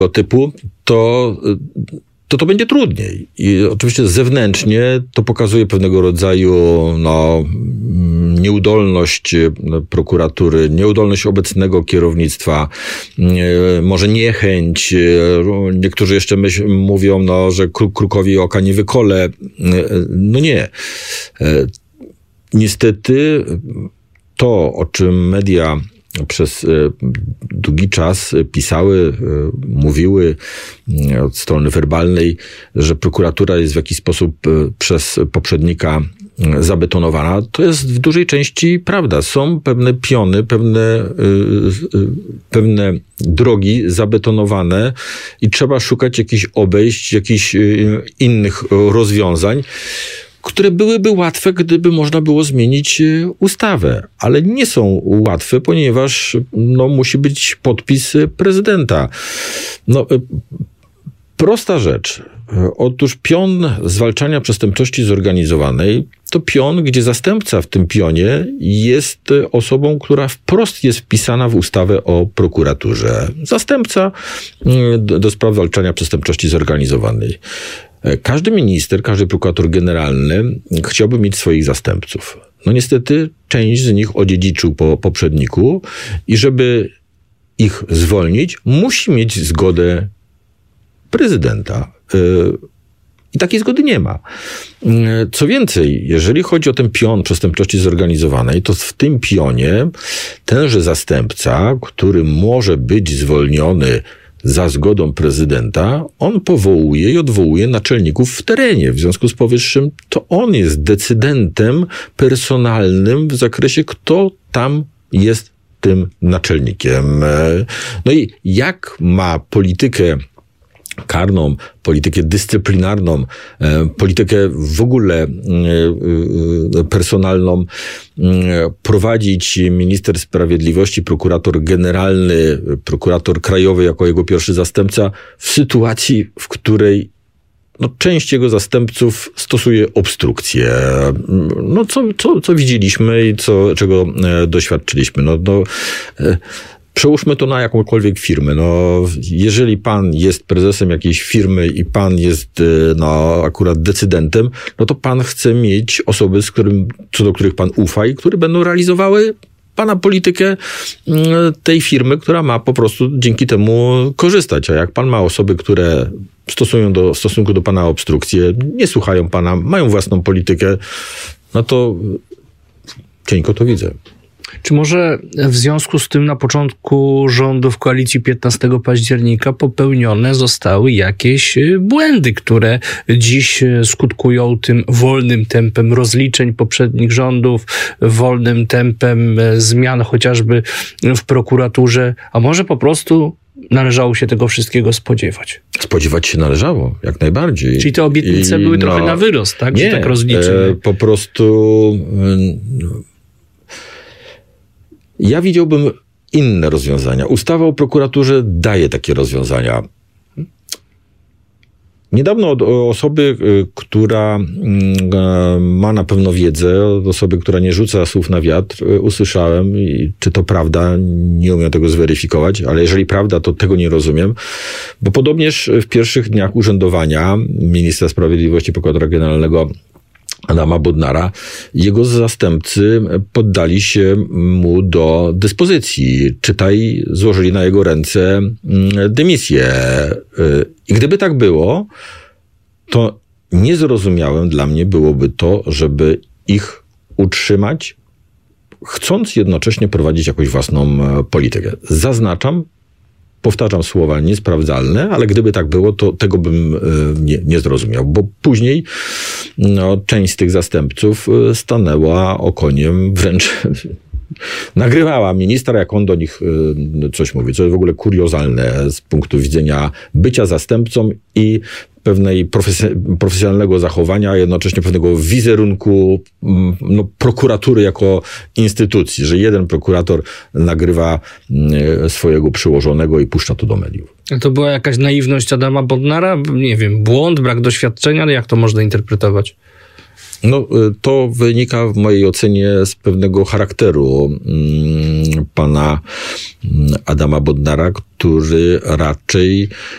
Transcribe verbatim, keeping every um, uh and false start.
typu, to, to to będzie trudniej. I oczywiście zewnętrznie to pokazuje pewnego rodzaju no, nieudolność prokuratury, nieudolność obecnego kierownictwa, może niechęć. Niektórzy jeszcze myśl, mówią, no, że krukowi oka nie wykole. No nie. Niestety to, o czym media przez długi czas pisały, mówiły od strony werbalnej, że prokuratura jest w jakiś sposób przez poprzednika zabetonowana, to jest w dużej części prawda. Są pewne piony, pewne, pewne drogi zabetonowane i trzeba szukać jakichś obejść, jakichś innych rozwiązań, które byłyby łatwe, gdyby można było zmienić ustawę. Ale nie są łatwe, ponieważ no, musi być podpis prezydenta. No, prosta rzecz. Otóż pion zwalczania przestępczości zorganizowanej to pion, gdzie zastępca w tym pionie jest osobą, która wprost jest wpisana w ustawę o prokuraturze. Zastępca do, do spraw zwalczania przestępczości zorganizowanej. Każdy minister, każdy prokurator generalny chciałby mieć swoich zastępców. No niestety część z nich odziedziczył po poprzedniku i żeby ich zwolnić, musi mieć zgodę prezydenta. I takiej zgody nie ma. Co więcej, jeżeli chodzi o ten pion przestępczości zorganizowanej, to w tym pionie tenże zastępca, który może być zwolniony za zgodą prezydenta, on powołuje i odwołuje naczelników w terenie. W związku z powyższym to on jest decydentem personalnym w zakresie, kto tam jest tym naczelnikiem. No i jak ma politykę karną, politykę dyscyplinarną, politykę w ogóle personalną prowadzić minister sprawiedliwości, prokurator generalny, prokurator krajowy jako jego pierwszy zastępca w sytuacji, w której no, część jego zastępców stosuje obstrukcję. No, co, co, co widzieliśmy i co, czego doświadczyliśmy. No, no, przełóżmy to na jakąkolwiek firmę. No, jeżeli pan jest prezesem jakiejś firmy i pan jest no, akurat decydentem, no to pan chce mieć osoby, z którym, co do których pan ufa i które będą realizowały pana politykę tej firmy, która ma po prostu dzięki temu korzystać. A jak pan ma osoby, które stosują do, w stosunku do pana obstrukcję, nie słuchają pana, mają własną politykę, no to cienko to widzę. Czy może w związku z tym na początku rządów koalicji piętnastego października popełnione zostały jakieś błędy, które dziś skutkują tym wolnym tempem rozliczeń poprzednich rządów, wolnym tempem zmian chociażby w prokuraturze, a może po prostu należało się tego wszystkiego spodziewać? Spodziewać się należało, jak najbardziej. Czyli te obietnice I, były no, trochę na wyrost, tak? Nie, że tak rozliczymy. E, po prostu... E, Ja widziałbym inne rozwiązania. Ustawa o prokuraturze daje takie rozwiązania. Niedawno od osoby, która ma na pewno wiedzę, od osoby, która nie rzuca słów na wiatr, usłyszałem, i czy to prawda, nie umiem tego zweryfikować, ale jeżeli prawda, to tego nie rozumiem, bo podobnież w pierwszych dniach urzędowania ministra sprawiedliwości, prokuratora generalnego Adama Bodnara, jego zastępcy poddali się mu do dyspozycji. Czytaj, złożyli na jego ręce dymisję. I gdyby tak było, to niezrozumiałym dla mnie byłoby to, żeby ich utrzymać, chcąc jednocześnie prowadzić jakąś własną politykę. Zaznaczam, powtarzam słowa niesprawdzalne, ale gdyby tak było, to tego bym nie, nie zrozumiał, bo później no, część z tych zastępców stanęła okoniem, wręcz nagrywała ministra, jak on do nich coś mówi, co jest w ogóle kuriozalne z punktu widzenia bycia zastępcą i pewnej profes- profesjonalnego zachowania, a jednocześnie pewnego wizerunku no, prokuratury jako instytucji, że jeden prokurator nagrywa swojego przełożonego i puszcza to do mediów. To była jakaś naiwność Adama Bodnara? Nie wiem, błąd, brak doświadczenia, ale jak to można interpretować? No, to wynika w mojej ocenie z pewnego charakteru pana Adama Bodnara, który raczej